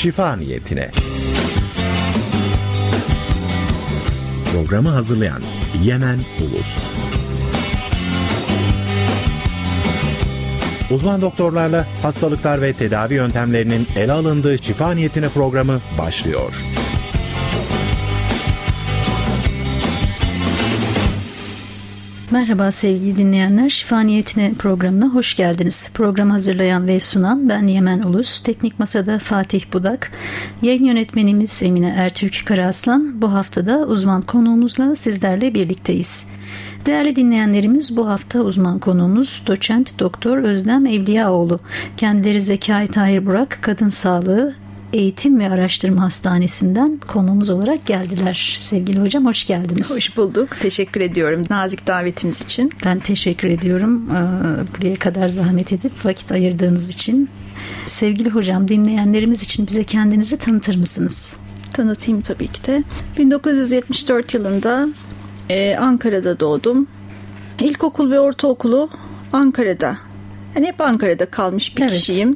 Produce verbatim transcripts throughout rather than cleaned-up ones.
şifa niyetine. Programı hazırlayan Yemen Ulus. Uzman doktorlarla hastalıklar ve tedavi yöntemlerinin ele alındığı şifa niyetine programı başlıyor. Merhaba sevgili dinleyenler, Şifa Niyetine programına hoş geldiniz. Program hazırlayan ve sunan ben Yemen Ulus, Teknik Masa'da Fatih Budak, yayın yönetmenimiz Emine Ertürk Karaaslan. Bu haftada uzman konuğumuzla sizlerle birlikteyiz. Değerli dinleyenlerimiz, bu hafta uzman konuğumuz Doçent Doktor Özlem Evliyaoğlu. Kendileri Zekai Tahir Burak Kadın Sağlığı Eğitim ve Araştırma Hastanesi'nden konuğumuz olarak geldiler. Sevgili hocam, hoş geldiniz. Hoş bulduk. Teşekkür ediyorum nazik davetiniz için. Ben teşekkür ediyorum. Buraya kadar zahmet edip vakit ayırdığınız için. Sevgili hocam, dinleyenlerimiz için bize kendinizi tanıtır mısınız? Tanıtayım tabii ki de. bin dokuz yüz yetmiş dört yılında e, Ankara'da doğdum. İlkokul ve ortaokulu Ankara'da. Yani hep Ankara'da kalmış bir evet. kişiyim.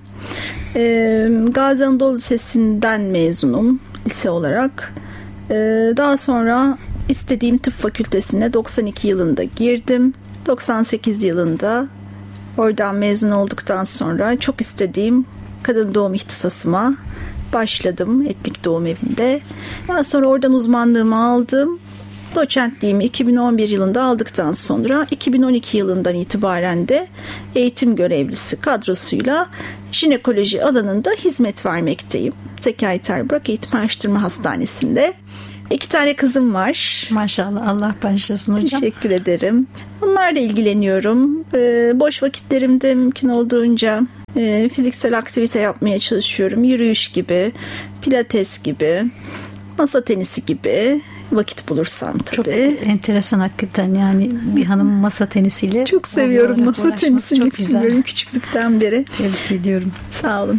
Ee, Gazi Anadolu Lisesi'nden mezunum lise olarak. Ee, daha sonra istediğim tıp fakültesine doksan iki yılında girdim. doksan sekiz yılında oradan mezun olduktan sonra çok istediğim kadın doğum ihtisasıma başladım etnik doğum evinde. Daha sonra oradan uzmanlığımı aldım. Doçentliğimi iki bin on bir yılında aldıktan sonra iki bin on iki yılından itibaren de eğitim görevlisi kadrosuyla jinekoloji alanında hizmet vermekteyim. Zekai Tahir Burak Eğitim Araştırma Hastanesi'nde. İki tane kızım var. Maşallah, Allah bağışlasın hocam. Teşekkür ederim. Onlarla ilgileniyorum. Ee, boş vakitlerimde mümkün olduğunca e, fiziksel aktivite yapmaya çalışıyorum. Yürüyüş gibi, pilates gibi, masa tenisi gibi. Vakit bulursam tabii. Çok enteresan hakikaten, yani bir hanım masa tenisiyle. Çok seviyorum masa tenisini, bilmiyorum küçüklükten beri. Tebrik ediyorum. Sağ olun.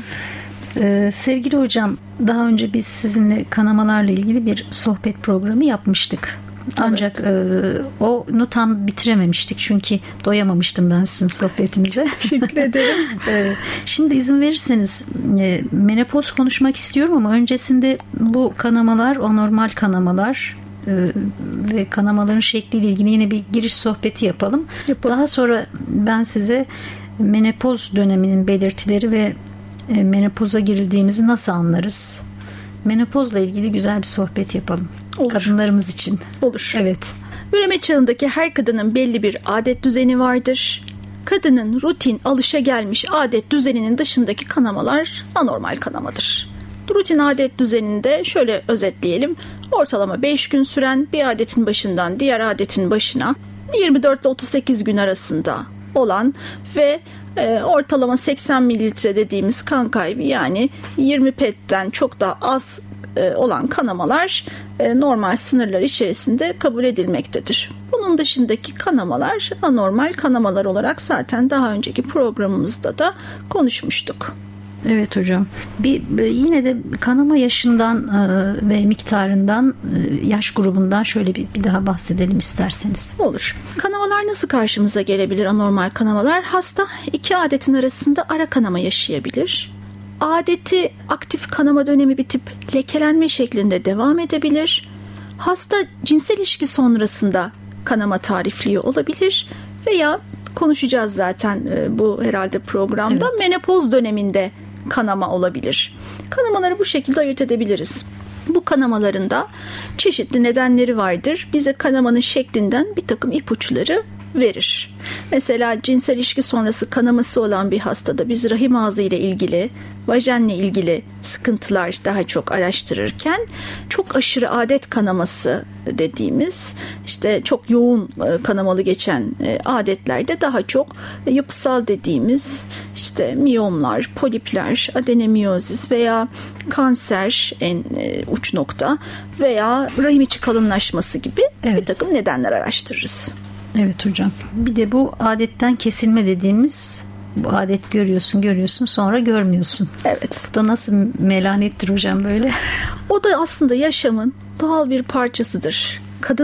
Ee, sevgili hocam, daha önce biz sizinle kanamalarla ilgili bir sohbet programı yapmıştık. Ancak evet. e, onu tam bitirememiştik çünkü doyamamıştım ben sizin sohbetinize. Teşekkür ederim. e, şimdi izin verirseniz e, menopoz konuşmak istiyorum ama öncesinde bu kanamalar, anormal kanamalar e, ve kanamaların şekliyle ilgili yine bir giriş sohbeti yapalım. yapalım. Daha sonra ben size menopoz döneminin belirtileri ve e, menopoza girildiğimizi nasıl anlarız? Menopozla ilgili güzel bir sohbet yapalım. Olur. Kadınlarımız için. Olur. Evet. Üreme çağındaki her kadının belli bir adet düzeni vardır. Kadının rutin, alışagelmiş adet düzeninin dışındaki kanamalar anormal kanamadır. Rutin adet düzeninde şöyle özetleyelim. Ortalama beş gün süren bir adetin başından diğer adetin başına yirmi dört ile otuz sekiz gün arasında olan ve e, ortalama seksen mililitre dediğimiz kan kaybı, yani yirmi petten çok daha az olan kanamalar normal sınırlar içerisinde kabul edilmektedir. Bunun dışındaki kanamalar anormal kanamalar olarak zaten daha önceki programımızda da konuşmuştuk. Evet hocam. Bir yine de kanama yaşından ve miktarından, yaş grubundan şöyle bir, bir daha bahsedelim isterseniz. Olur. Kanamalar nasıl karşımıza gelebilir, anormal kanamalar? Hasta iki adetin arasında ara kanama yaşayabilir. Adeti aktif kanama dönemi bitip lekelenme şeklinde devam edebilir. Hasta cinsel ilişki sonrasında kanama tarifliyor olabilir veya konuşacağız zaten bu herhalde programda, evet. Menopoz döneminde kanama olabilir. Kanamaları bu şekilde ayırt edebiliriz. Bu kanamaların da çeşitli nedenleri vardır. Bize kanamanın şeklinden bir takım ipuçları verir. Mesela cinsel ilişki sonrası kanaması olan bir hastada biz rahim ağzı ile ilgili, vajenle ilgili sıkıntılar daha çok araştırırken, çok aşırı adet kanaması dediğimiz, işte çok yoğun kanamalı geçen adetlerde daha çok yapısal dediğimiz işte miyomlar, polipler, adenomiyozis veya kanser en uç nokta veya rahim içi kalınlaşması gibi evet. bir takım nedenler araştırırız. Evet hocam. Bir de bu adetten kesilme dediğimiz, bu adet görüyorsun görüyorsun sonra görmüyorsun. Evet. Bu da nasıl melanettir hocam böyle? O da aslında yaşamın doğal bir parçasıdır. Kadın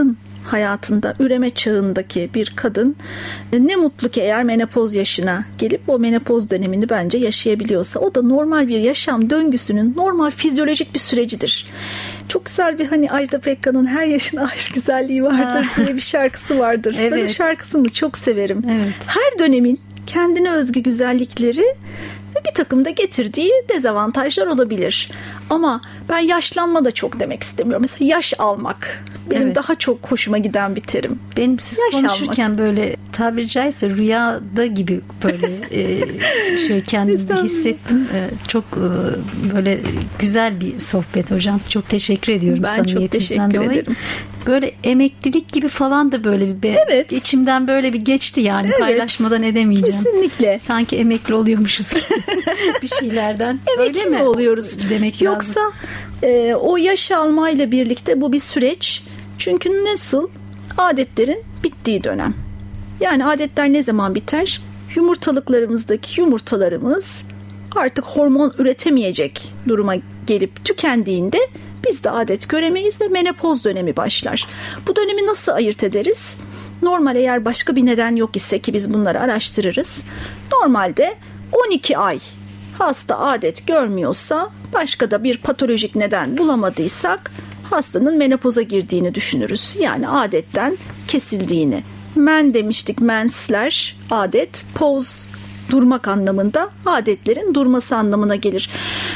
hayatında üreme çağındaki bir kadın ne mutlu ki eğer menopoz yaşına gelip o menopoz dönemini bence yaşayabiliyorsa. O da normal bir yaşam döngüsünün normal fizyolojik bir sürecidir. Çok güzel bir hani Ajda Pekkan'ın her yaşın ayrı güzelliği vardır diye bir şarkısı vardır. Evet. Ben o şarkısını çok severim. Evet. Her dönemin kendine özgü güzellikleri ve bir takım da getirdiği dezavantajlar olabilir. Ama ben yaşlanma da çok demek istemiyorum. Mesela yaş almak benim Evet. daha çok hoşuma giden bir terim. Benim siz Yaş konuşurken almak. böyle tabiri caizse rüyada gibi böyle e, şöyle kendimi hissettim. E, çok e, böyle güzel bir sohbet hocam. Çok teşekkür ediyorum Ben çok samimiyetinizden teşekkür dolayı. ederim. Böyle emeklilik gibi falan da böyle bir Evet. içimden böyle bir geçti yani Evet. paylaşmadan edemeyeceğim. Kesinlikle. Sanki emekli oluyormuşuz gibi bir şeylerden. Emekli Öyle mi mi oluyoruz? Demek Yoksa lazım. e, o yaş almayla birlikte bu bir süreç. Çünkü nasıl adetlerin bittiği dönem. Yani adetler ne zaman biter? Yumurtalıklarımızdaki yumurtalarımız artık hormon üretemeyecek duruma gelip tükendiğinde biz de adet göremeyiz ve menopoz dönemi başlar. Bu dönemi nasıl ayırt ederiz? Normal eğer başka bir neden yok ise ki biz bunları araştırırız. Normalde on iki ay hasta adet görmüyorsa, başka da bir patolojik neden bulamadıysak hastanın menopoza girdiğini düşünürüz. Yani adetten kesildiğini. Men demiştik, mensler adet, poz durmak anlamında, adetlerin durması anlamına gelir.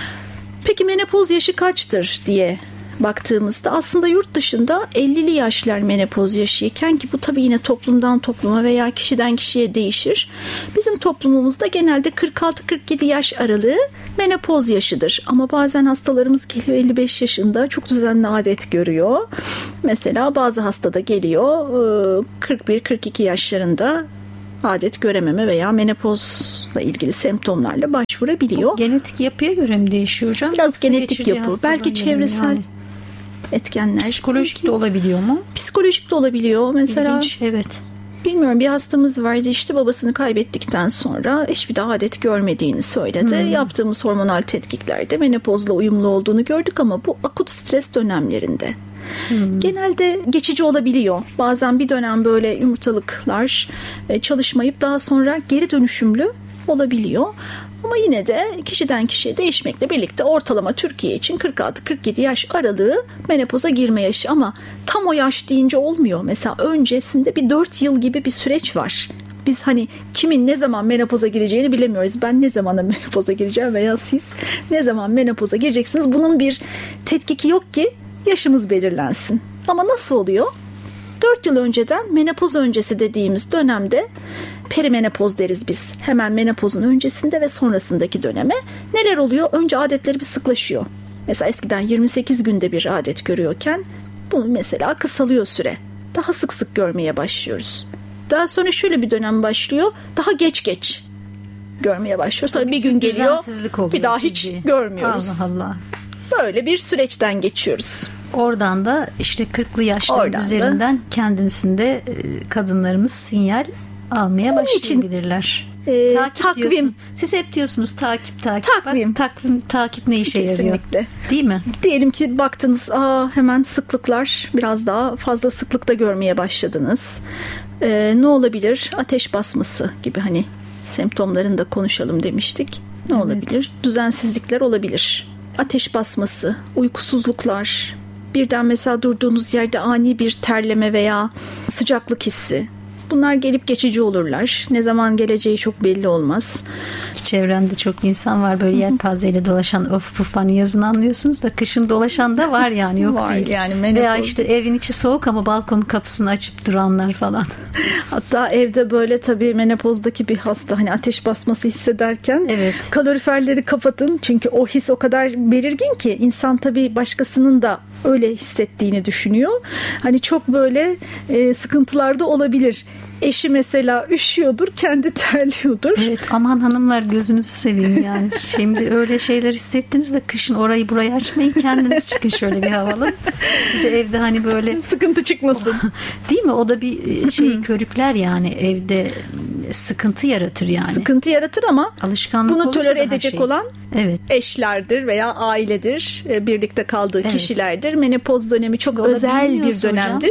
Peki menopoz yaşı kaçtır diye baktığımızda aslında yurt dışında ellili yaşlar menopoz yaşıyken, ki bu tabii yine toplumdan topluma veya kişiden kişiye değişir. Bizim toplumumuzda genelde kırk altı kırk yedi yaş aralığı menopoz yaşıdır. Ama bazen hastalarımız geliyor elli beş yaşında çok düzenli adet görüyor. Mesela bazı hastada geliyor kırk bir kırk iki yaşlarında adet görememe veya menopozla ilgili semptomlarla başvurabiliyor. Genetik yapıya göre mi değişiyor hocam? Biraz Nasıl genetik geçirdiği yapı, hastalığın belki çevresel yani? etkenler. Psikolojik de olabiliyor mu? Psikolojik de olabiliyor. Mesela İlginç, evet. bilmiyorum, bir hastamız vardı, işte babasını kaybettikten sonra hiçbir daha adet görmediğini söyledi. Hmm. Yaptığımız hormonal tetkiklerde menopozla uyumlu olduğunu gördük ama bu akut stres dönemlerinde. Hmm. Genelde geçici olabiliyor. Bazen bir dönem böyle yumurtalıklar çalışmayıp daha sonra geri dönüşümlü olabiliyor. Ama yine de kişiden kişiye değişmekle birlikte ortalama Türkiye için kırk altı kırk yedi yaş aralığı menopoza girme yaşı, ama tam o yaş deyince olmuyor. Mesela öncesinde bir dört yıl gibi bir süreç var. Biz hani kimin ne zaman menopoza gireceğini bilemiyoruz. Ben ne zaman menopoza gireceğim veya siz ne zaman menopoza gireceksiniz? Bunun bir tetkiki yok ki yaşımız belirlensin. Ama nasıl oluyor? dört yıl önceden menopoz öncesi dediğimiz dönemde perimenopoz deriz biz. Hemen menopozun öncesinde ve sonrasındaki döneme neler oluyor? Önce adetleri bir sıklaşıyor. Mesela eskiden yirmi sekiz günde bir adet görüyorken bunu mesela kısalıyor süre. Daha sık sık görmeye başlıyoruz. Daha sonra şöyle bir dönem başlıyor. Daha geç geç görmeye başlıyoruz. Sonra bir gün geliyor, bir daha hiç ciddi görmüyoruz. Allah Allah. Böyle bir süreçten geçiyoruz. Oradan da işte kırklı yaşların Oradan üzerinden da, kendisinde kadınlarımız sinyal almaya başlayabilirler. E, takip takvim. Diyorsun. Siz hep diyorsunuz takip takip. Takvim. Bak, takvim takip ne işe Kesinlikle yarıyor? Değil mi? Diyelim ki baktınız, aa, hemen sıklıklar biraz daha fazla sıklıkta görmeye başladınız. E, ne olabilir? Ateş basması gibi, hani semptomlarını da konuşalım demiştik. Ne evet. olabilir? Düzensizlikler olabilir. Ateş basması, uykusuzluklar, birden mesela durduğunuz yerde ani bir terleme veya sıcaklık hissi. Bunlar gelip geçici olurlar. Ne zaman geleceği çok belli olmaz. Çevremde çok insan var böyle yelpazeyle dolaşan, of puf hani yazın anlıyorsunuz da kışın dolaşan da var yani, yok var, değil. Yani menopoz. Veya işte evin içi soğuk ama balkonun kapısını açıp duranlar falan. Hatta evde böyle tabii menopozdaki bir hasta hani ateş basması hissederken evet. kaloriferleri kapatın. Çünkü o his o kadar belirgin ki insan tabii başkasının da öyle hissettiğini düşünüyor. Hani çok böyle e, sıkıntılarda olabilir. Eşi mesela üşüyordur, kendi terliyordur. Evet, aman hanımlar gözünüzü seveyim yani. Şimdi öyle şeyler hissettiniz de kışın orayı burayı açmayın, kendiniz çıkın şöyle bir havalı. Bir de evde hani böyle sıkıntı çıkmasın. Değil mi? O da bir şeyi körükler yani, evde sıkıntı yaratır yani. Sıkıntı yaratır ama alışkanlık bunu tolere edecek şey. olan evet. eşlerdir veya ailedir, birlikte kaldığı evet. kişilerdir. Menopoz dönemi çok özel bir dönemdir. Hocam.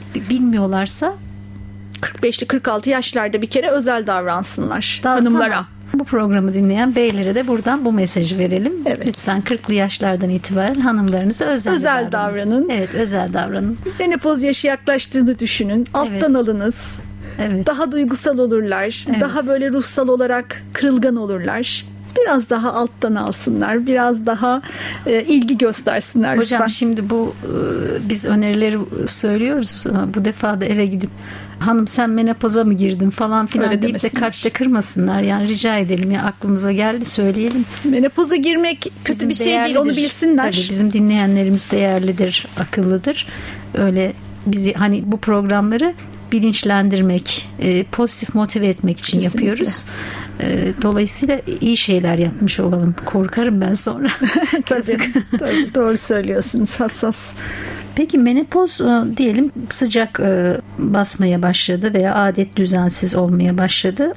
bilmiyorlarsa kırk beşli kırk altı yaşlarda bir kere özel davransınlar Daha, hanımlara. Tamam. Bu programı dinleyen beylere de buradan bu mesajı verelim. Evet. Lütfen kırklı yaşlardan itibaren hanımlarınıza özel, özel davranın. davranın. Evet, özel davranın. Menopoz yaşı yaklaştığını düşünün. Alttan Evet. alınız. Evet. Daha duygusal olurlar. Evet. Daha böyle ruhsal olarak kırılgan olurlar. Biraz daha alttan alsınlar. Biraz daha e, ilgi göstersinler. Hocam lütfen. şimdi bu e, biz önerileri söylüyoruz. Bu defa da eve gidip hanım sen menopoza mı girdin falan filan Öyle deyip de demesinler. kalpte kırmasınlar. Yani rica edelim ya, aklımıza geldi söyleyelim. Menopoza girmek kötü Bizim bir şey değil. değerlidir. Onu bilsinler. Tabii bizim dinleyenlerimiz değerlidir, akıllıdır. Öyle bizi hani bu programları bilinçlendirmek, e, pozitif motive etmek için Kesinlikle. yapıyoruz. E, dolayısıyla iyi şeyler yapmış olalım. Korkarım ben sonra. Tabii, tabii, doğru söylüyorsunuz. Hassas. Peki menopoz e, diyelim sıcak e, basmaya başladı veya adet düzensiz olmaya başladı.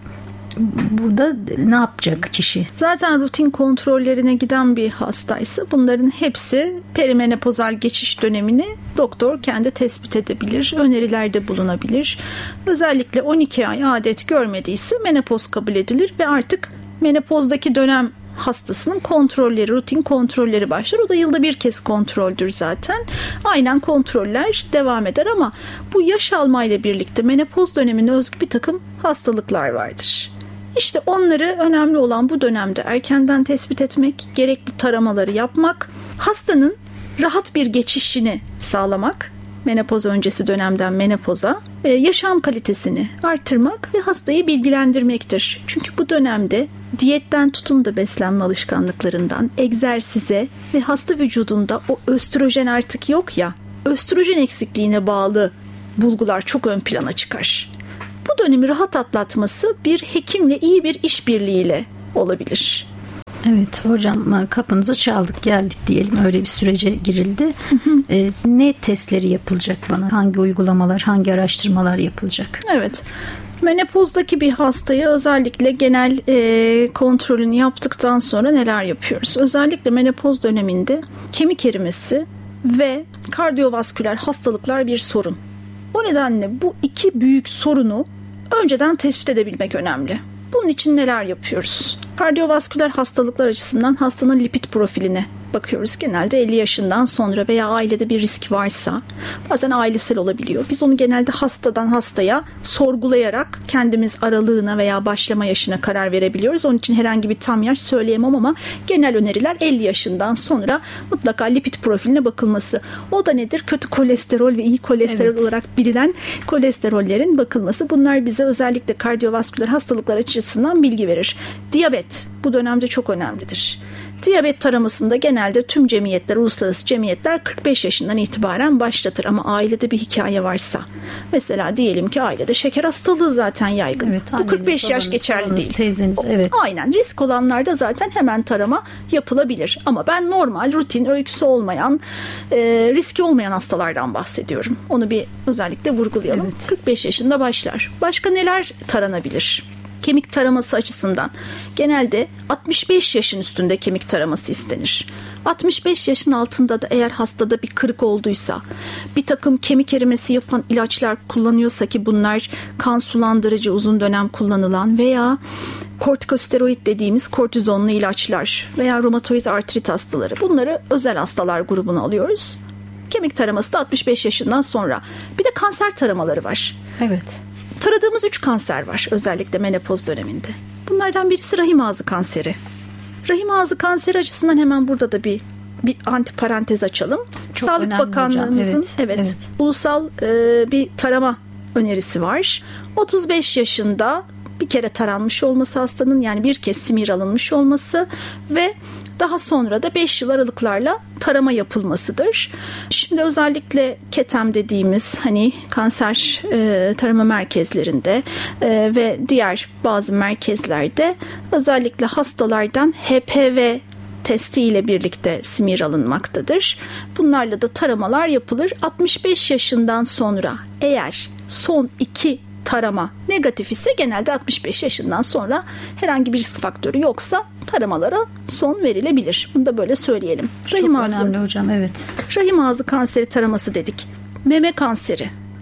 Burada ne yapacak kişi? Zaten rutin kontrollerine giden bir hastaysa bunların hepsi perimenopozal geçiş dönemini doktor kendi tespit edebilir. Önerilerde bulunabilir. Özellikle on iki ay adet görmediyse menopoz kabul edilir ve artık menopozdaki dönem hastasının kontrolleri, rutin kontrolleri başlar. O da yılda bir kez kontroldür zaten. Aynen kontroller devam eder ama bu yaş almayla birlikte menopoz dönemine özgü bir takım hastalıklar vardır. İşte onları önemli olan bu dönemde erkenden tespit etmek, gerekli taramaları yapmak, hastanın rahat bir geçişini sağlamak, menopoz öncesi dönemden menopoza, yaşam kalitesini artırmak ve hastayı bilgilendirmektir. Çünkü bu dönemde diyetten tutun da beslenme alışkanlıklarından, egzersize ve hasta vücudunda o östrojen artık yok ya, östrojen eksikliğine bağlı bulgular çok ön plana çıkar. Bu dönemi rahat atlatması bir hekimle iyi bir işbirliğiyle olabilir. Evet hocam, kapınızı çaldık geldik diyelim, öyle bir sürece girildi. Hı hı. E, ne testleri yapılacak bana? Hangi uygulamalar, hangi araştırmalar yapılacak? Evet. Menopozdaki bir hastaya özellikle genel e, kontrolünü yaptıktan sonra neler yapıyoruz? Özellikle menopoz döneminde kemik erimesi ve kardiyovasküler hastalıklar bir sorun. O nedenle bu iki büyük sorunu önceden tespit edebilmek önemli. Bunun için neler yapıyoruz? Kardiyovasküler hastalıklar açısından hastanın lipid profiline bakıyoruz. Genelde elli yaşından sonra veya ailede bir risk varsa, bazen ailesel olabiliyor. Biz onu genelde hastadan hastaya sorgulayarak kendimiz aralığına veya başlama yaşına karar verebiliyoruz. Onun için herhangi bir tam yaş söyleyemem ama genel öneriler elli yaşından sonra mutlaka lipid profiline bakılması. O da nedir? Kötü kolesterol ve iyi kolesterol evet. olarak bilinen kolesterollerin bakılması. Bunlar bize özellikle kardiyovasküler hastalıklar açısından bilgi verir. Diyabet bu dönemde çok önemlidir. Diyabet taramasında genelde tüm cemiyetler, uluslararası cemiyetler kırk beş yaşından itibaren başlatır. Ama ailede bir hikaye varsa, mesela diyelim ki ailede şeker hastalığı zaten yaygın. Evet, bu kırk beş yaş geçerli babanız, değil. Teyzeniz, evet. Aynen, risk olanlarda zaten hemen tarama yapılabilir. Ama ben normal, rutin, öyküsü olmayan, e, riski olmayan hastalardan bahsediyorum. Onu bir özellikle vurgulayalım. Evet. kırk beş yaşında başlar. Başka neler taranabilir? Kemik taraması açısından genelde altmış beş yaşın üstünde kemik taraması istenir. altmış beş yaşın altında da eğer hastada bir kırık olduysa, bir takım kemik erimesi yapan ilaçlar kullanıyorsa ki bunlar kan sulandırıcı uzun dönem kullanılan veya kortikosteroid dediğimiz kortizonlu ilaçlar veya romatoid artrit hastaları, bunları özel hastalar grubuna alıyoruz. Kemik taraması da altmış beş yaşından sonra. Bir de kanser taramaları var. Evet. Taradığımız üç kanser var özellikle menopoz döneminde. Bunlardan birisi rahim ağzı kanseri. Rahim ağzı kanseri açısından hemen burada da bir bir antiparantez açalım. Çok Sağlık Bakanlığımızın evet, evet, evet. ulusal e, bir tarama önerisi var. otuz beş yaşında bir kere taranmış olması hastanın, yani bir kez simir alınmış olması ve daha sonra da beş yıl aralıklarla tarama yapılmasıdır. Şimdi özellikle KETEM dediğimiz hani kanser e, tarama merkezlerinde e, ve diğer bazı merkezlerde özellikle hastalardan H P V testi ile birlikte simir alınmaktadır. Bunlarla da taramalar yapılır. altmış beş yaşından sonra eğer son iki tarama negatif ise genelde altmış beş yaşından sonra herhangi bir risk faktörü yoksa taramalara son verilebilir. Bunu da böyle söyleyelim. Rahim Çok ağzı, önemli hocam, evet. Rahim ağzı kanseri taraması dedik. Meme kanseri.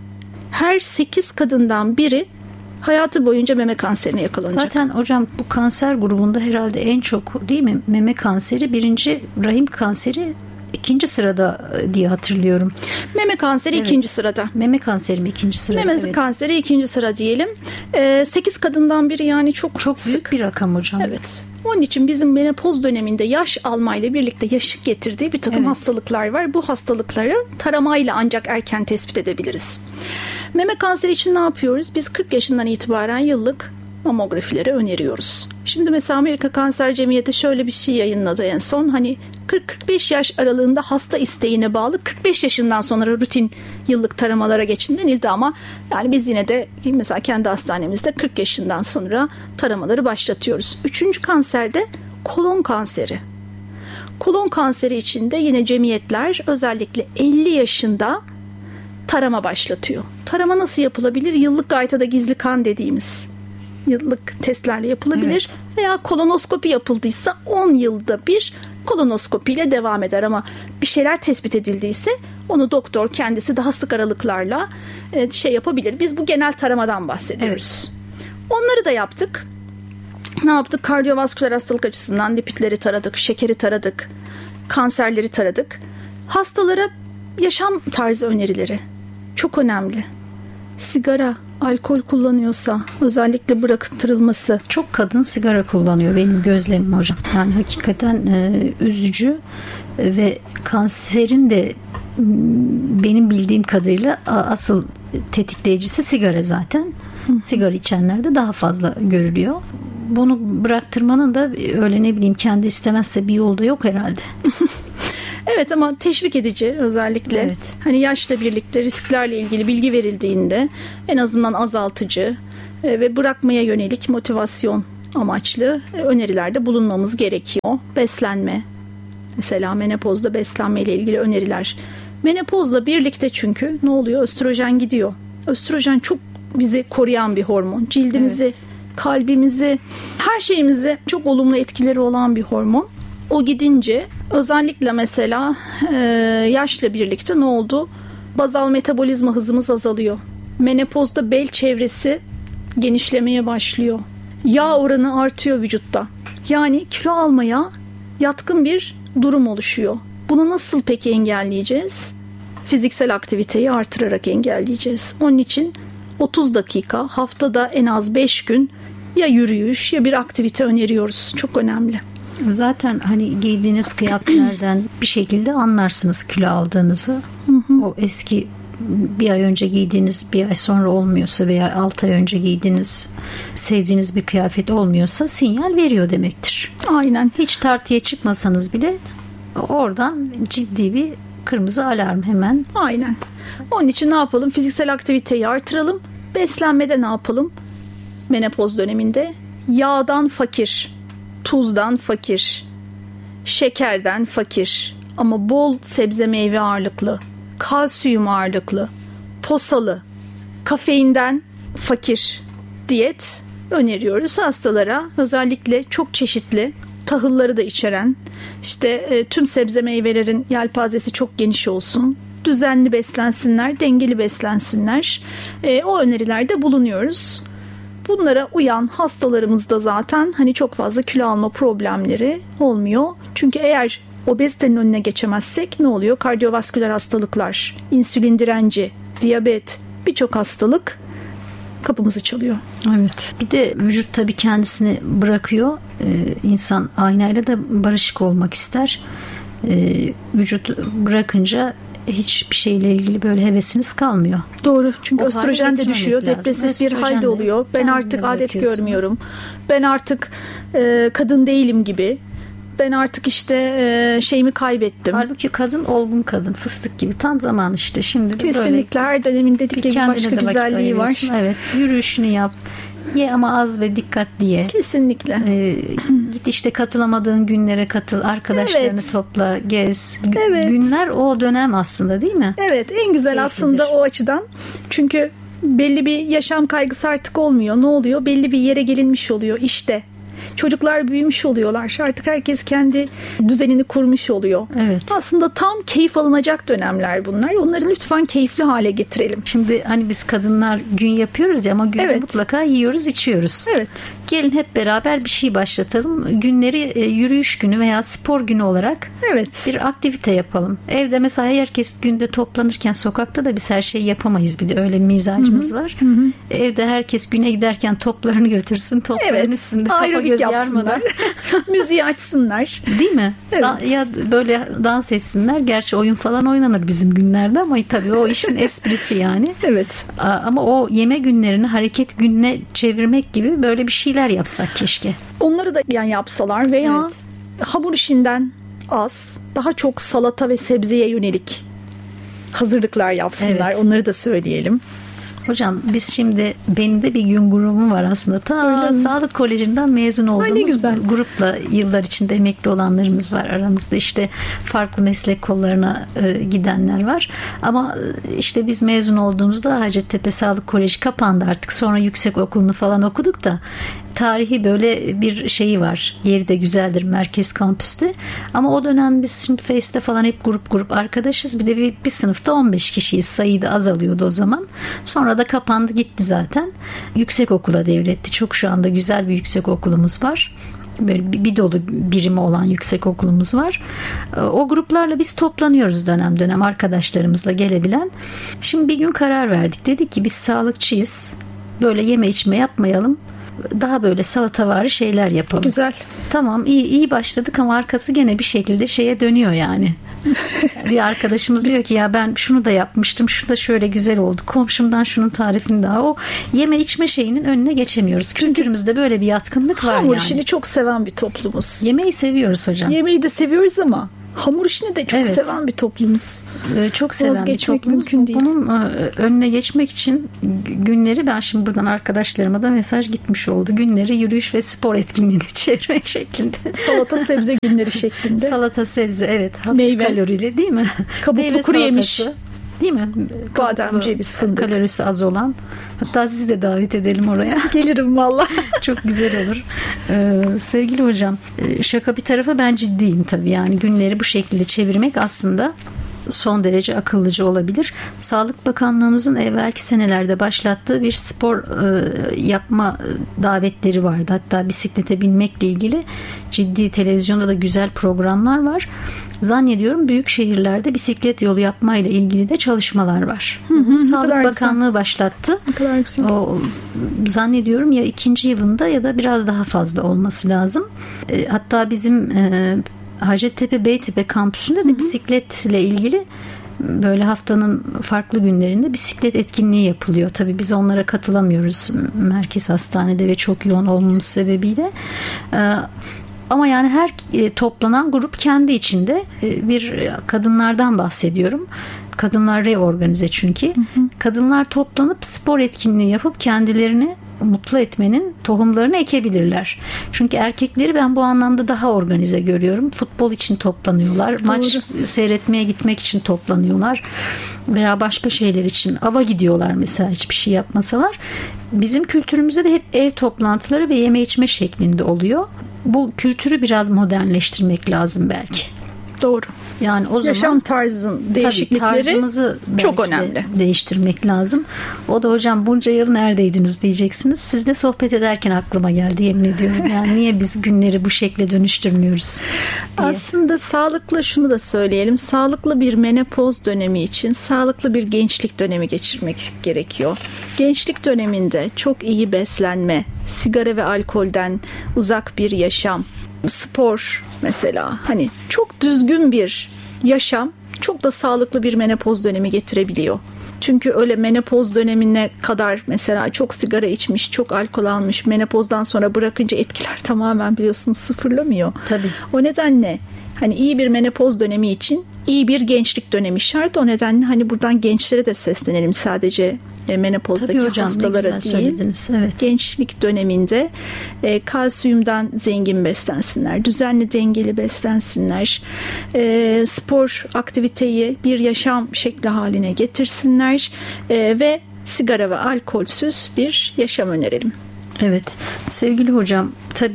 her sekiz kadından biri hayatı boyunca meme kanserine yakalanacak. Zaten hocam bu kanser grubunda herhalde en çok değil mi? Meme kanseri birinci, rahim kanseri ikinci sırada diye hatırlıyorum. Meme kanseri evet. ikinci sırada. Meme kanseri mi ikinci sırada? Meme evet. kanseri ikinci sıra diyelim. Ee, sekiz kadından biri yani çok çok sık. büyük bir rakam hocam. Evet. Onun için bizim menopoz döneminde yaş almayla birlikte yaşın getirdiği bir takım evet. hastalıklar var. Bu hastalıkları taramayla ancak erken tespit edebiliriz. Meme kanseri için ne yapıyoruz? Biz kırk yaşından itibaren yıllık mamografileri öneriyoruz. Şimdi mesela Amerika Kanser Cemiyeti şöyle bir şey yayınladı en son. Hani kırk kırk beş yaş aralığında hasta isteğine bağlı kırk beş yaşından sonra rutin yıllık taramalara geçin denildi ama yani biz yine de mesela kendi hastanemizde kırk yaşından sonra taramaları başlatıyoruz. Üçüncü kanserde kolon kanseri. Kolon kanseri için de yine cemiyetler özellikle elli yaşında tarama başlatıyor. Tarama nasıl yapılabilir? Yıllık gaytada gizli kan dediğimiz yıllık testlerle yapılabilir. Evet. Veya kolonoskopi yapıldıysa on yılda bir kolonoskopiyle devam eder ama bir şeyler tespit edildiyse onu doktor kendisi daha sık aralıklarla şey yapabilir. Biz bu genel taramadan bahsediyoruz. Evet. Onları da yaptık. Ne yaptık? Kardiyovasküler hastalık açısından lipidleri taradık, şekeri taradık, kanserleri taradık. Hastalara yaşam tarzı önerileri çok önemli. Sigara, alkol kullanıyorsa özellikle bıraktırılması. Çok kadın sigara kullanıyor benim gözlemim hocam. Yani hakikaten e, üzücü ve kanserin de benim bildiğim kadarıyla asıl tetikleyicisi sigara zaten. Hı. Sigara içenlerde daha fazla görülüyor. Bunu bıraktırmanın da öyle ne bileyim kendi istemezse bir yolda yok herhalde. Evet ama teşvik edici özellikle evet. Hani yaşla birlikte risklerle ilgili bilgi verildiğinde en azından azaltıcı ve bırakmaya yönelik motivasyon amaçlı önerilerde bulunmamız gerekiyor. Beslenme mesela menopozda beslenme ile ilgili öneriler. Menopozla birlikte çünkü ne oluyor? Östrojen gidiyor. Östrojen çok bizi koruyan bir hormon. Cildimizi, evet. kalbimizi, her şeyimizi çok olumlu etkileri olan bir hormon. O gidince özellikle mesela e, yaşla birlikte ne oldu? Bazal metabolizma hızımız azalıyor. Menopozda bel çevresi genişlemeye başlıyor. Yağ oranı artıyor vücutta. Yani kilo almaya yatkın bir durum oluşuyor. Bunu nasıl peki engelleyeceğiz? Fiziksel aktiviteyi artırarak engelleyeceğiz. Onun için otuz dakika haftada en az beş gün ya yürüyüş ya bir aktivite öneriyoruz. Çok önemli. Zaten hani giydiğiniz kıyafetlerden bir şekilde anlarsınız kilo aldığınızı. Hı hı. O eski bir ay önce giydiğiniz bir ay sonra olmuyorsa veya altı ay önce giydiğiniz sevdiğiniz bir kıyafet olmuyorsa sinyal veriyor demektir. Aynen. Hiç tartıya çıkmasanız bile oradan ciddi bir kırmızı alarm hemen. Aynen. Onun için ne yapalım? Fiziksel aktiviteyi artıralım. Beslenmede ne yapalım? Menopoz döneminde yağdan fakir, tuzdan fakir, şekerden fakir ama bol sebze meyve ağırlıklı, kalsiyum ağırlıklı, posalı, kafeinden fakir diyet öneriyoruz hastalara. Özellikle çok çeşitli tahılları da içeren, işte e, tüm sebze meyvelerin yelpazesi çok geniş olsun, düzenli beslensinler, dengeli beslensinler. E, o önerilerde bulunuyoruz. Bunlara uyan hastalarımızda zaten hani çok fazla kilo alma problemleri olmuyor. Çünkü eğer obezitenin önüne geçemezsek ne oluyor? Kardiyovasküler hastalıklar, insülin direnci, diyabet, birçok hastalık kapımızı çalıyor. Evet. Bir de vücut tabii kendisini bırakıyor. Ee, insan aynayla da barışık olmak ister. Ee, vücut bırakınca hiçbir şeyle ilgili böyle hevesiniz kalmıyor. Doğru. Çünkü o östrojen de düşüyor. Depresif bir halde oluyor. Ben artık adet görmüyorum. Ben artık e, kadın değilim gibi. Ben artık işte e, şeyimi kaybettim. Halbuki kadın olgun kadın. Fıstık gibi. Tam zaman işte. Şimdi de kesinlikle böyle, her dönemin dedikleri başka güzelliği var. Evet. Yürüyüşünü yap. Ye ama az ve dikkatli ye. Kesinlikle. Ee, git işte katılamadığın günlere katıl. Arkadaşlarını evet. topla, gez. Evet. Günler o dönem aslında değil mi? Evet. En güzel keyiflidir aslında o açıdan. Çünkü belli bir yaşam kaygısı artık olmuyor. Ne oluyor? Belli bir yere gelinmiş oluyor işte. Çocuklar büyümüş oluyorlar. Artık herkes kendi düzenini kurmuş oluyor. Evet. Aslında tam keyif alınacak dönemler bunlar. Onları lütfen keyifli hale getirelim. Şimdi hani biz kadınlar gün yapıyoruz ya ama gün Evet. mutlaka yiyoruz, içiyoruz. Evet. Gelin hep beraber bir şey başlatalım. Günleri e, yürüyüş günü veya spor günü olarak Evet. bir aktivite yapalım. Evde mesela herkes günde toplanırken sokakta da biz her şeyi yapamayız, bir de öyle bir mizacımız var. Hı hı. Evde herkes güne giderken toplarını götürsün. Topların Evet. üstünde kafa Aerobik göz yapsınlar. yarmadan. Müziği açsınlar. Değil mi? Evet. Da- ya böyle dans etsinler. Gerçi oyun falan oynanır bizim günlerde ama tabii o işin esprisi yani. Evet. A- Ama o yeme günlerini hareket gününe çevirmek gibi böyle bir şeyler yapsak keşke. Onları da yani yapsalar veya Evet. hamur işinden az, daha çok salata ve sebzeye yönelik hazırlıklar yapsınlar. Evet. Onları da söyleyelim. Hocam biz şimdi, benim de bir gün grubum var aslında. Ta Öyle mi? Sağlık Koleji'nden mezun olduğumuz güzel. grupla yıllar içinde emekli olanlarımız var. Aramızda işte farklı meslek kollarına e, gidenler var. Ama e, işte biz mezun olduğumuzda Hacettepe Sağlık Koleji kapandı artık. Sonra yüksek okulunu falan okuduk da tarihi böyle bir şeyi var. Yeri de güzeldir, merkez kampüste. Ama o dönem biz şimdi Face'te falan hep grup grup arkadaşız. Bir de bir, bir sınıfta on beş kişiyiz. Sayı da azalıyordu o zaman. Sonra da kapandı gitti zaten. Yüksek okula devretti. Çok şu anda güzel bir yüksek okulumuz var. Böyle bir, bir dolu birimi olan yüksek okulumuz var. O gruplarla biz toplanıyoruz dönem dönem, arkadaşlarımızla gelebilen. Şimdi bir gün karar verdik. Dedik ki biz sağlıkçıyız. Böyle yeme içme yapmayalım. Daha böyle salatavari şeyler yapalım. Güzel. Tamam, iyi iyi başladık ama arkası gene bir şekilde şeye dönüyor yani. Bir arkadaşımız diyor ki ya ben şunu da yapmıştım, şu da şöyle güzel oldu. Komşumdan şunun tarifini daha. O yeme içme şeyinin önüne geçemiyoruz. Kültürümüzde böyle bir yatkınlık var Hamur yani. işini çok seven bir toplumuz. Yemeği seviyoruz hocam. Yemeği de seviyoruz ama hamur işini de çok Evet. seven bir toplumuz. Ee, çok seven bir Vazgeçmek toplumuz. mümkün değil. Bunun e, önüne geçmek için günleri, ben şimdi buradan arkadaşlarıma da mesaj gitmiş oldu. Günleri yürüyüş ve spor etkinliğine çevirmek şeklinde. Salata sebze günleri şeklinde. Salata sebze, evet, hafif Meyve. kalorili değil mi? Kabuklu Meyve kuru yemiş. salatası, değil mi? Badem, Kabuklu, ceviz, fındık. kalorisi az olan. Hatta sizi de davet edelim oraya. Gelirim valla. Çok güzel olur. Ee, sevgili hocam, şaka bir tarafa, ben ciddiyim tabii. Yani günleri bu şekilde çevirmek aslında son derece akıllıca olabilir. Sağlık Bakanlığımızın evvelki senelerde başlattığı bir spor e, yapma davetleri vardı. Hatta bisiklete binmekle ilgili ciddi, televizyonda da güzel programlar var. Zannediyorum büyük şehirlerde bisiklet yolu yapmayla ilgili de çalışmalar var. Hı hı, Sağlık kadar Bakanlığı güzel. başlattı. Ne kadar güzel. O, zannediyorum ya ikinci yılında ya da biraz daha fazla olması lazım. E, hatta bizim e, Hacettepe Beytepe kampüsünde de bisikletle ilgili böyle haftanın farklı günlerinde bisiklet etkinliği yapılıyor. Tabii biz onlara katılamıyoruz merkez hastanede ve çok yoğun olmamız sebebiyle. Ee, ama yani her e, toplanan grup kendi içinde e, bir kadınlardan bahsediyorum. Kadınlar reorganize çünkü. Hı hı. Kadınlar toplanıp spor etkinliği yapıp kendilerini mutlu etmenin tohumlarını ekebilirler. Çünkü erkekleri ben bu anlamda daha organize görüyorum. Futbol için toplanıyorlar. Doğru. Maç seyretmeye gitmek için toplanıyorlar. Veya başka şeyler için. Ava gidiyorlar mesela, hiçbir şey yapmasalar. Bizim kültürümüzde de hep ev toplantıları ve yeme içme şeklinde oluyor. Bu kültürü biraz modernleştirmek lazım belki. Doğru. Yani o Yaşam zaman tarzın değişiklikleri tarzımızı çok belki de önemli. değiştirmek lazım. O da hocam bunca yıl neredeydiniz diyeceksiniz. Sizle sohbet ederken aklıma geldi, yemin ediyorum. Yani niye biz günleri bu şekle dönüştürmüyoruz diye. Aslında sağlıklı, şunu da söyleyelim. Sağlıklı bir menopoz dönemi için sağlıklı bir gençlik dönemi geçirmek gerekiyor. Gençlik döneminde çok iyi beslenme, sigara ve alkolden uzak bir yaşam, spor mesela, hani çok düzgün bir yaşam çok da sağlıklı bir menopoz dönemi getirebiliyor. Çünkü öyle menopoz dönemine kadar mesela çok sigara içmiş, çok alkol almış, menopozdan sonra bırakınca etkiler tamamen biliyorsunuz sıfırlamıyor. Tabii. O nedenle hani iyi bir menopoz dönemi için iyi bir gençlik dönemi şart. O nedenle hani buradan gençlere de seslenelim, sadece menopozdaki Tabii hocam, hastalara ne güzel değil. söylediniz. Evet. Gençlik döneminde e, kalsiyumdan zengin beslensinler, düzenli dengeli beslensinler, e, spor aktiviteyi bir yaşam şekli haline getirsinler e, ve sigara ve alkolsüz bir yaşam önerelim. Evet. Sevgili hocam, tabii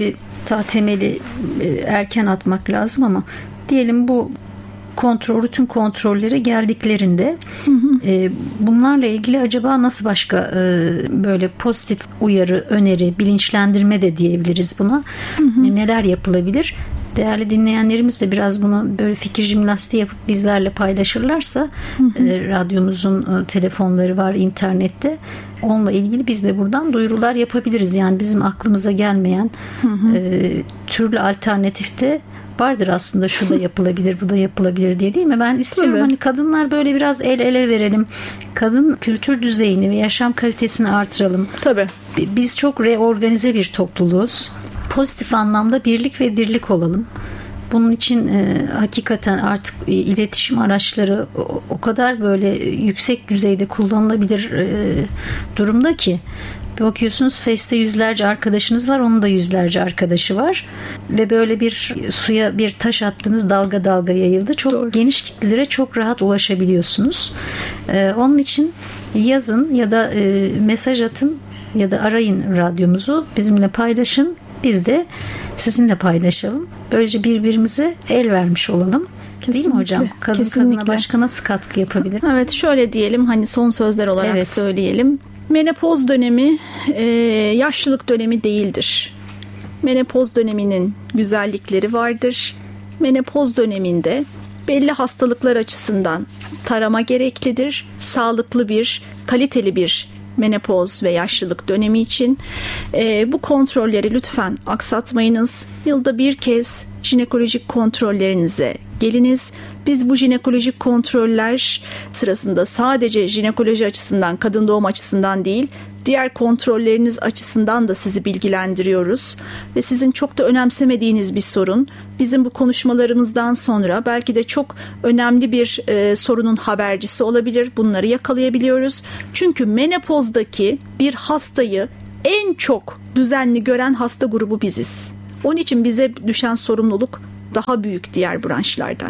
ta temeli erken atmak lazım ama diyelim bu kontrol, rutin kontrollere geldiklerinde hı hı. E, bunlarla ilgili acaba nasıl başka e, böyle pozitif uyarı, öneri, bilinçlendirme de diyebiliriz buna. Hı hı. E, neler yapılabilir? Değerli dinleyenlerimiz de biraz bunu böyle fikir jimnastiği yapıp bizlerle paylaşırlarsa hı hı. E, radyomuzun e, telefonları var internette. Onunla ilgili biz de buradan duyurular yapabiliriz. Yani bizim aklımıza gelmeyen hı hı. E, türlü alternatifte vardır aslında, şu da yapılabilir, bu da yapılabilir diye, değil mi? Ben istiyorum Tabii. hani kadınlar böyle biraz el ele verelim. Kadın kültür düzeyini ve yaşam kalitesini artıralım. Tabii. Biz çok reorganize bir topluluğuz. Pozitif anlamda birlik ve dirlik olalım. Bunun için e, hakikaten artık e, iletişim araçları o, o kadar böyle yüksek düzeyde kullanılabilir e, durumda ki. Bakıyorsunuz Face'te yüzlerce arkadaşınız var, onun da yüzlerce arkadaşı var ve böyle bir suya bir taş attınız, dalga dalga yayıldı. Çok Doğru. geniş kitlelere çok rahat ulaşabiliyorsunuz. Ee, onun için yazın ya da e, mesaj atın ya da arayın radyomuzu, bizimle paylaşın, biz de sizinle paylaşalım. Böylece birbirimize el vermiş olalım. Kesinlikle. Değil mi hocam? Kadın Kesinlikle. Kadına başka nasıl katkı yapabilir? Evet, şöyle diyelim, hani son sözler olarak evet. söyleyelim. Menopoz dönemi e, yaşlılık dönemi değildir. Menopoz döneminin güzellikleri vardır. Menopoz döneminde belli hastalıklar açısından tarama gereklidir. Sağlıklı bir, kaliteli bir menopoz ve yaşlılık dönemi için e, bu kontrolleri lütfen aksatmayınız. Yılda bir kez jinekolojik kontrollerinize geliniz. Biz bu jinekolojik kontroller sırasında sadece jinekoloji açısından, kadın doğum açısından değil, diğer kontrolleriniz açısından da sizi bilgilendiriyoruz. Ve sizin çok da önemsemediğiniz bir sorun, bizim bu konuşmalarımızdan sonra belki de çok önemli bir e, sorunun habercisi olabilir. Bunları yakalayabiliyoruz. Çünkü menopozdaki bir hastayı en çok düzenli gören hasta grubu biziz. Onun için bize düşen sorumluluk daha büyük diğer branşlardan.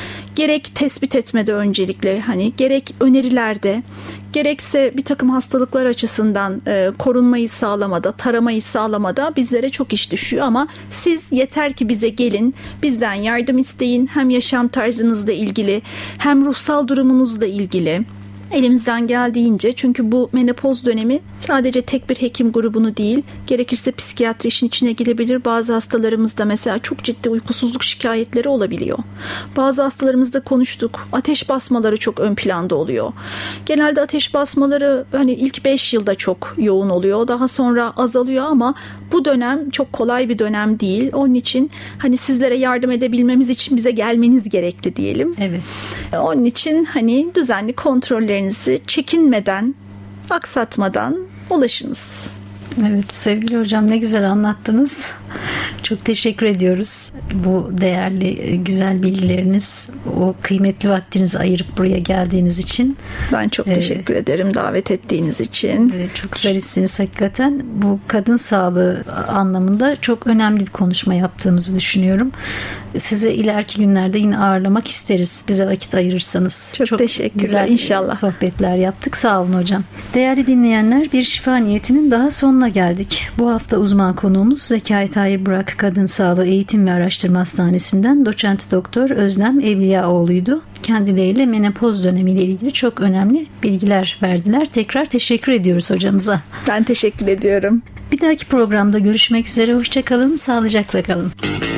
Gerek tespit etmede öncelikle, hani gerek önerilerde, gerekse bir takım hastalıklar açısından e, korunmayı sağlamada, taramayı sağlamada bizlere çok iş düşüyor ama siz yeter ki bize gelin, bizden yardım isteyin, hem yaşam tarzınızla ilgili hem ruhsal durumunuzla ilgili. Elimizden geldiğince, çünkü bu menopoz dönemi sadece tek bir hekim grubunu değil, gerekirse psikiyatri işin içine girebilir. Bazı hastalarımızda mesela çok ciddi uykusuzluk şikayetleri olabiliyor. Bazı hastalarımızda konuştuk, ateş basmaları çok ön planda oluyor. Genelde ateş basmaları hani ilk beş yılda çok yoğun oluyor, daha sonra azalıyor ama bu dönem çok kolay bir dönem değil. Onun için hani sizlere yardım edebilmemiz için bize gelmeniz gerekli diyelim. Evet. Onun için hani düzenli kontrollerinizi çekinmeden, aksatmadan ulaşınız. Evet sevgili hocam, ne güzel anlattınız. Çok teşekkür ediyoruz. Bu değerli, güzel bilgileriniz, o kıymetli vaktinizi ayırıp buraya geldiğiniz için. Ben çok ee, teşekkür ederim davet ettiğiniz için. Evet, çok zarifsiniz hakikaten. Bu kadın sağlığı anlamında çok önemli bir konuşma yaptığımızı düşünüyorum. Sizi ileriki günlerde yine ağırlamak isteriz. Bize vakit ayırırsanız. Çok, çok teşekkürler. Güzel inşallah. Sohbetler yaptık. Sağ olun hocam. Değerli dinleyenler, bir şifa niyetinin daha sonuna geldik. Bu hafta uzman konuğumuz Zekai Tahir Burak Kadın Sağlığı Eğitim ve Araştırma Hastanesi'nden doçent doktor Özlem Evliyaoğlu'ydu. Kendileriyle menopoz dönemiyle ilgili çok önemli bilgiler verdiler. Tekrar teşekkür ediyoruz hocamıza. Ben teşekkür ediyorum. Bir dahaki programda görüşmek üzere. Hoşça kalın, sağlıcakla kalın.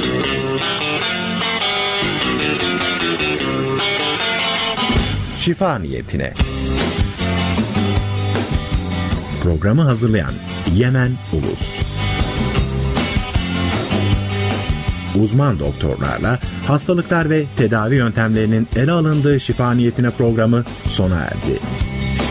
Şifa niyetine. Programı hazırlayan Yemen Ulus. Uzman doktorlarla hastalıklar ve tedavi yöntemlerinin ele alındığı şifa niyetine programı sona erdi.